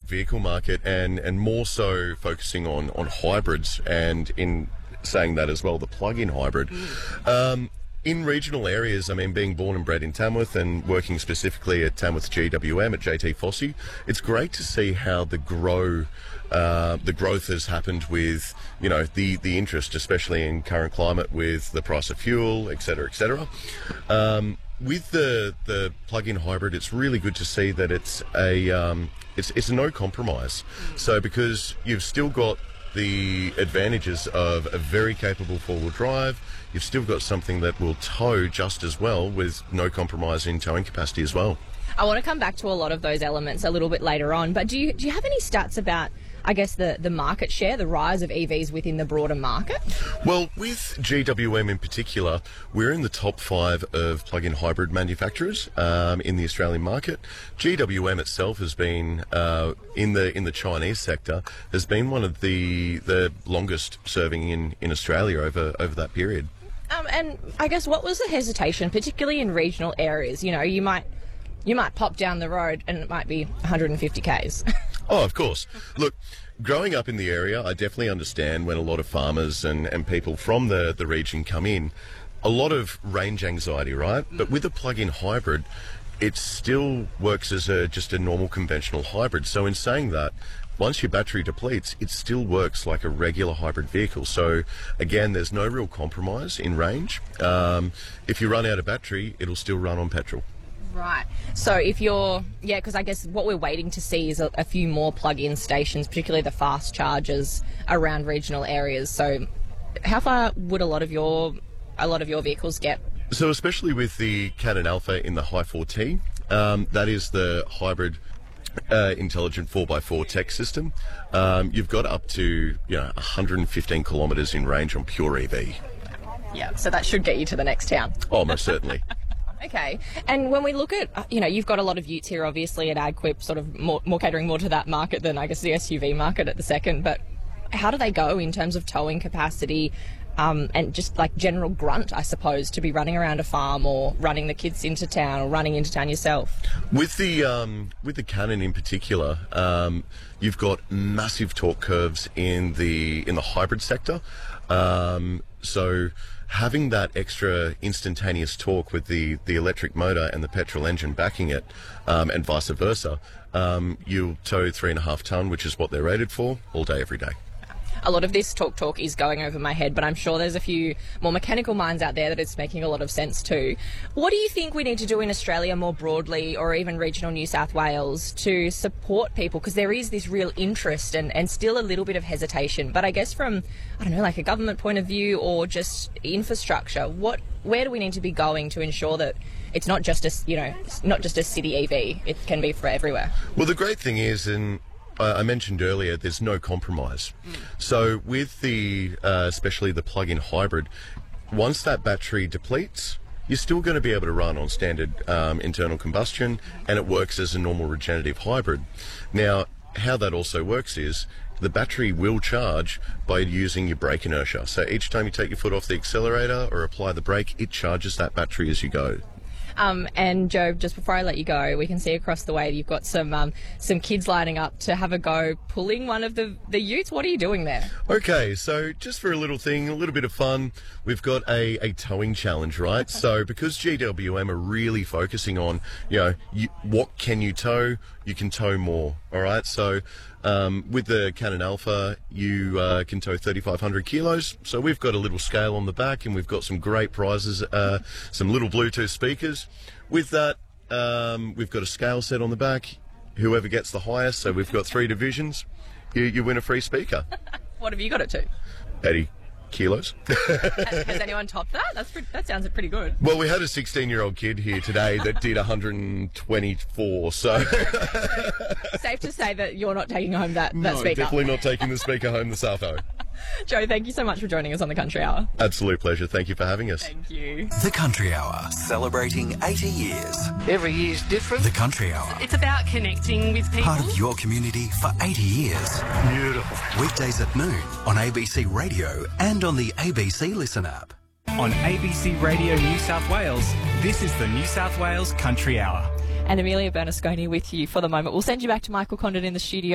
vehicle market, and more so focusing on hybrids, and in saying that as well, the plug-in hybrid. In regional areas, I mean, being born and bred in Tamworth and working specifically at Tamworth GWM at JT Fossey, it's great to see how the growth has happened with, the interest, especially in current climate with the price of fuel, et cetera, et cetera. With the plug-in hybrid, it's really good to see that it's a no compromise. So because you've still got the advantages of a very capable four-wheel drive, you've still got something that will tow just as well with no compromise in towing capacity as well. I want to come back to a lot of those elements a little bit later on, but do you have any stats about, I guess, the market share, the rise of EVs within the broader market? Well, with GWM in particular, we're in the top 5 of plug-in hybrid manufacturers in the Australian market. GWM itself has been, in the Chinese sector, has been one of the longest serving in Australia over that period. And I guess what was the hesitation, particularly in regional areas? You might pop down the road and it might be 150 k's. Oh, of course. Look, growing up in the area, I definitely understand when a lot of farmers and people from the region come in. A lot of range anxiety, right? But with a plug-in hybrid, it still works as just a normal conventional hybrid. So in saying that, once your battery depletes, it still works like a regular hybrid vehicle. So again, there's no real compromise in range. If you run out of battery, it'll still run on petrol. Right. So if you're, because I guess what we're waiting to see is a few more plug-in stations, particularly the fast chargers around regional areas. So how far would a lot of your vehicles get? So especially with the Canon Alpha in the Hi4T, that is the hybrid intelligent 4x4 tech system. You've got up to 115 kilometres in range on pure EV. Yeah, so that should get you to the next town. Oh, most certainly. Okay, and when we look at, you've got a lot of utes here, obviously, at AgQuip, sort of more catering more to that market than, I guess, the SUV market at the second, but how do they go in terms of towing capacity and just like general grunt, I suppose, to be running around a farm or running the kids into town or running into town yourself? With the Canon in particular, you've got massive torque curves in the hybrid sector, so having that extra instantaneous torque with the electric motor and the petrol engine backing it, and vice versa, you'll tow 3.5 tonne, which is what they're rated for, all day, every day. A lot of this talk is going over my head, but I'm sure there's a few more mechanical minds out there that it's making a lot of sense too. What do you think we need to do in Australia more broadly, or even regional New South Wales, to support people? Because there is this real interest and still a little bit of hesitation. But I guess from, like a government point of view or just infrastructure, where do we need to be going to ensure that it's not just a city EV, it can be for everywhere? Well, the great thing is, I mentioned earlier, there's no compromise. So with especially the plug-in hybrid, once that battery depletes, you're still going to be able to run on standard internal combustion, and it works as a normal regenerative hybrid. Now, how that also works is the battery will charge by using your brake inertia. So each time you take your foot off the accelerator or apply the brake, it charges that battery as you go. And Joe, just before I let you go, we can see across the way you've got some kids lining up to have a go pulling one of the utes. What are you doing there? Okay, so just for a little thing, a little bit of fun, we've got a towing challenge, right? So because GWM are really focusing on, what can you tow? You can tow more, all right? So with the Canon Alpha, you can tow 3,500 kilos. So we've got a little scale on the back, and we've got some great prizes, some little Bluetooth speakers. With that, we've got a scale set on the back. Whoever gets the highest, so we've got 3 divisions, you win a free speaker. What have you got it to? 80 kilos. Has anyone topped that? That sounds pretty good. Well, we had a 16-year-old kid here today that did 124, so... Safe to say that you're not taking home that No, speaker. Definitely not taking the speaker home this afternoon. Joe, thank you so much for joining us on The Country Hour. Absolute pleasure. Thank you for having us. Thank you. The Country Hour, celebrating 80 years. Every year's different. The Country Hour, It's about connecting with people. part of your community for 80 years. Beautiful. Weekdays at noon on ABC Radio and on the ABC Listen app. On ABC Radio New South Wales, this is the New South Wales Country Hour. And Amelia Bernasconi with you for the moment. We'll send you back to Michael Condon in the studio.